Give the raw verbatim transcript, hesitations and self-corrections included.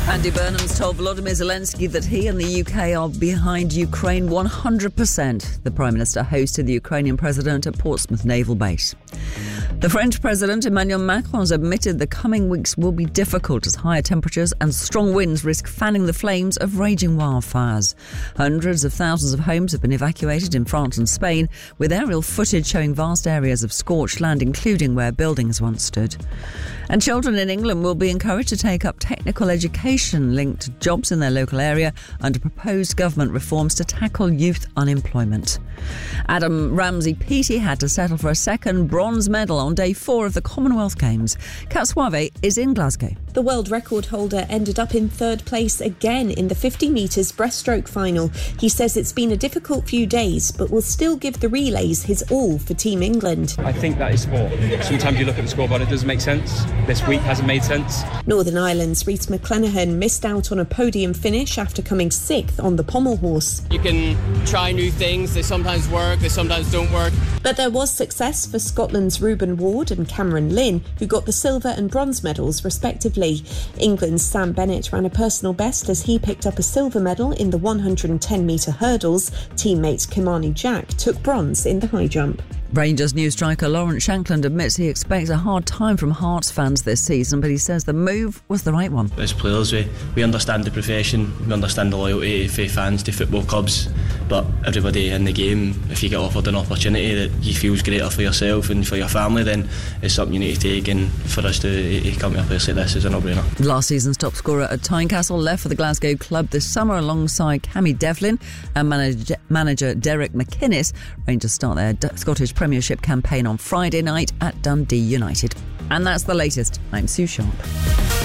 Andy Burnham's told Volodymyr Zelensky that he and the U K are behind Ukraine one hundred percent. The Prime Minister hosted the Ukrainian President at Portsmouth Naval Base. The French President Emmanuel Macron has admitted the coming weeks will be difficult as higher temperatures and strong winds risk fanning the flames of raging wildfires. Hundreds of thousands of homes have been evacuated in France and Spain, with aerial footage showing vast areas of scorched land, including where buildings once stood. And children in England will be encouraged to take up technical education linked to jobs in their local area under proposed government reforms to tackle youth unemployment. Adam Ramsey-Peaty had to settle for a second bronze medal on day four of the Commonwealth Games. Kat Suave is in Glasgow. The world record holder ended up in third place again in the fifty metres breaststroke final. He says it's been a difficult few days, but will still give the relays his all for Team England. I think that is sport. Sometimes you look at the scoreboard, it doesn't make sense. This week hasn't made sense. Northern Ireland's Rhys McClenaghan missed out on a podium finish after coming sixth on the pommel horse. You can try new things, they sometimes work, they sometimes don't work. But there was success for Scotland's Reuben Ward and Cameron Lynn, who got the silver and bronze medals respectively. England's Sam Bennett ran a personal best as he picked up a silver medal in the one hundred ten metre hurdles. Teammate Kimani Jack took bronze in the high jump. Rangers new striker Lawrence Shankland admits he expects a hard time from Hearts fans this season, but he says the move was the right one. As players, we, we understand the profession, we understand the loyalty for fans to football clubs, but everybody in the game, if you get offered an opportunity that you feels greater for yourself and for your family, then it's something you need to take, and for us to, to come to a place like this is a no-brainer. Last season's top scorer at Tynecastle left for the Glasgow club this summer alongside Cammy Devlin and manager, manager Derek McInnes. Rangers start their D- Scottish Premiership campaign on Friday night at Dundee United. And that's the latest. I'm Sue Sharp.